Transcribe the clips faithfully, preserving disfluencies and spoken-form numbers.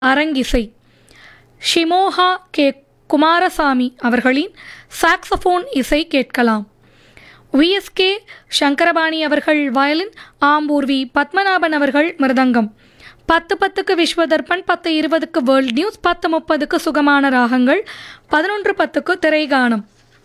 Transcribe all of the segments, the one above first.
அரங்கிசை ஷிமோகா கே குமாரசாமி அவர்களின் சாக்ஸபோன் இசை கேட்கலாம். விஎஸ்கே சங்கரபாணி அவர்கள் வயலின், ஆம்பூர் வி பத்மநாபன் அவர்கள் மிருதங்கம். பத்து பத்துக்கு விஸ்வதர்பன், பத்து இருபதுக்கு வேர்ல்ட் நியூஸ், பத்து முப்பதுக்கு சுகமான ராகங்கள், பதினொன்று பத்துக்கு திரைகானம்,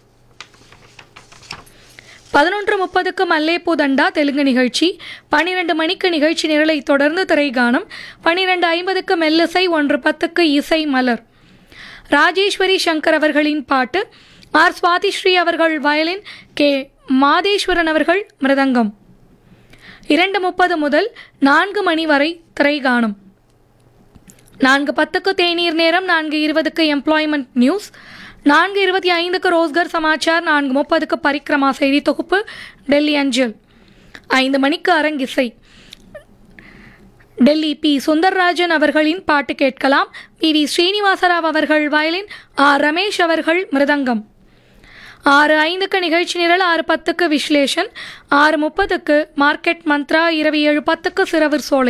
பதினொன்று முப்பதுக்கு மல்லேப்பூ தண்டா தெலுங்கு நிகழ்ச்சி, பன்னிரெண்டு மணிக்கு நிகழ்ச்சி நிரலை தொடர்ந்து திரைகானம், பன்னிரெண்டு ஐம்பதுக்கு மெல்லிசை, ஒன்று பத்துக்கு இசை மலர். ராஜேஸ்வரி சங்கர் அவர்களின் பாட்டு, ஆர் சுவாதிஸ்ரீ அவர்கள் வயலின், கே மாதேஸ்வரன் அவர்கள் மிருதங்கம். இரண்டு முப்பது முதல் நான்கு மணி வரை திரைகானம். நான்கு பத்துக்கு தேநீர் நேரம், நான்கு இருபதுக்கு எம்ப்ளாய்மெண்ட் நியூஸ், நான்கு இருபத்தி ஐந்துக்கு ரோஸ்கர் சமாச்சார், நான்கு முப்பதுக்கு பரிக்ரமா செய்தி தொகுப்பு டெல்லி அஞ்சல். ஐந்து மணிக்கு அரங்கிசை. டெல்லி பி சுந்தர்ராஜன் அவர்களின் பாட்டு கேட்கலாம். பி வி ஸ்ரீனிவாசராவ் அவர்கள் வயலின், ஆர் ரமேஷ் அவர்கள் மிருதங்கம். ஆறு ஐந்துக்கு நிகழ்ச்சி நிரல், ஆறு பத்துக்கு விஸ்லேஷன், ஆறு முப்பதுக்கு மார்க்கெட் மந்த்ரா, இரவு ஏழு பத்துக்கு சிறவர் சோலை.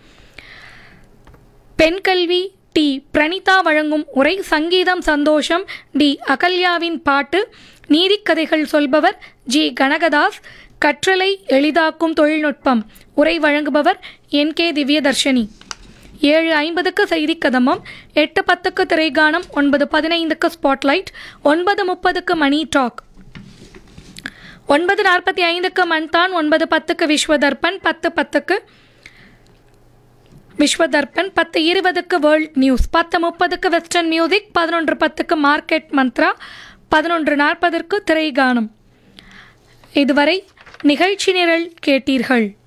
பெண் கல்வி டி பிரணீதா வழங்கும் உரை, சங்கீதம் சந்தோஷம் டி அகல்யாவின் பாட்டு, நீதிக்கதைகள் சொல்பவர் ஜி கனகதாஸ், கற்றலை எளிதாக்கும் தொழில்நுட்பம், உரை வழங்குபவர் என் கே திவ்யதர்ஷினி. ஏழு ஐம்பதுக்கு செய்தி கதம்பம், எட்டு பத்துக்கு திரைகானம், ஒன்பது பதினைந்துக்கு ஸ்பாட்லைட், ஒன்பது முப்பதுக்கு மணி டாக், ஒன்பது நாற்பத்தி ஐந்துக்கு மன்தான், ஒன்பது பத்துக்கு விஸ்வதர்பன், பத்து பத்துக்கு விஸ்வதர்பன், பத்து இருபதுக்கு வேர்ல்ட் நியூஸ், பத்து முப்பதுக்கு வெஸ்டர்ன் மியூசிக், பதினொன்று பத்துக்கு மார்க்கெட் மந்த்ரா, பதினொன்று நாற்பதற்கு திரைகானம். இதுவரை நிகழ்ச்சி நிரல் கேட்டீர்கள்.